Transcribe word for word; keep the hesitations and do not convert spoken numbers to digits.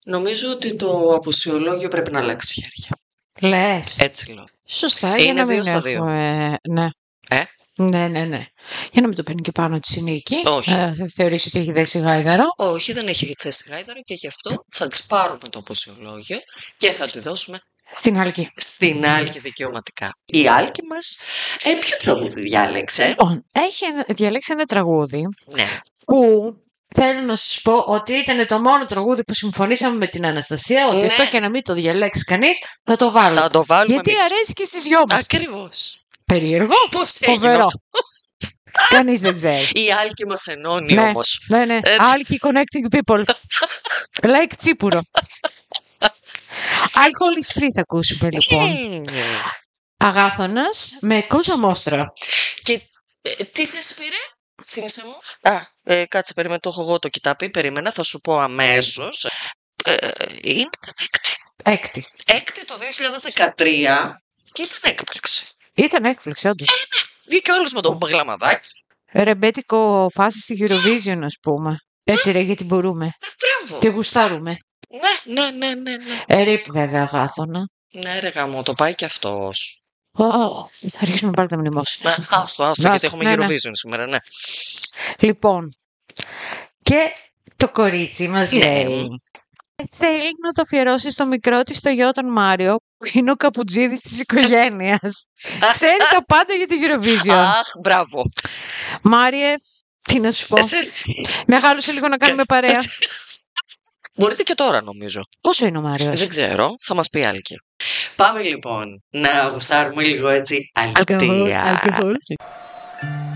Νομίζω ότι το αποσιολόγιο πρέπει να αλλάξει χέρια. Λες. Έτσι λέω. Σωστά, Είναι για να δύο μην στα δύο. έχουμε... Ναι. Ε? Ναι, ναι, ναι. Για να μην το παίρνει και πάνω τη συνήκη. Όχι. Ε, θα θεωρήσει ότι έχει δέσει γάιδαρο. Όχι, δεν έχει θέσει γάιδαρο και γι' αυτό θα της πάρουμε το αποσιολόγιο και θα τη δώσουμε Στην Άλκη. στην Άλκη δικαιωματικά. Η Άλκη μας, ε, ποιο τραγούδι διάλεξε? Λοιπόν, έχει ένα- διαλέξει ένα τραγούδι Ναι. που θέλω να σας πω ότι ήταν το μόνο τραγούδι που συμφωνήσαμε με την Αναστασία ότι Ναι. αυτό και να μην το διαλέξει κανείς θα το βάλουμε. Θα το βάλουμε Γιατί εμείς. αρέσει και στις δυο μας. Ακριβώς. Περίεργο. Πώς έγινε Φοβερό. αυτό? Κανείς δεν ξέρει. Η Άλκη μας ενώνει Ναι, όμως. ναι, ναι. Έτσι. Άλκη connecting people. Like τσίπουρο. Alcohol is free θα ακούσουμε λοιπόν. Mm. Αγάθωνας με Κόζα Μόστρα. Και ε, τι θέση πήρε? Θύμισε μου. Α, ε, κάτσε, περίμενε, το έχω εγώ το κοιτάπι. Περίμενα, θα σου πω αμέσως. Ε, είναι έκτη. Έκτη. Έκτη το δύο χιλιάδες δεκατρία και ήταν έκπληξη. Ήταν έκπληξη όντως. Βγήκε όλος με το γλαμαδάκι. Ρεμπέτικο φάση στη Eurovision ας πούμε. Έτσι ρε γιατί μπορούμε. Ε, μπράβο. Και γουστάρουμε. Ναι, ναι, ναι, ναι, ναι. Ε, ρίπ βέβαια Αγάθωνα. Ναι, ρε γάμο, το πάει και αυτός. Ω, θα ρίξουμε πάλι τα μνημόσυνα. Ναι, άστο, άστο, Ναι, γιατί έχουμε ναι, ναι. Eurovision σήμερα, ναι. Λοιπόν, και το κορίτσι μας Ναι. λέει θέλει να το αφιερώσει στο μικρό της το γιο τον Μάριο που είναι ο καπουτζίδης της οικογένειας. Ξέρει τα πάντα για την Eurovision. Αχ, μπράβο. Μάριε, τι να σου πω. Εσύ- Μεγάλωσε λίγο να κάνουμε παρέα. Μπορείτε και τώρα, νομίζω. Πόσο είναι ο Μάριος? Δεν ξέρω, θα μας πει Άλκη. Πάμε λοιπόν να γουστάρουμε λίγο έτσι αλκοόλ. Αλκοόλ.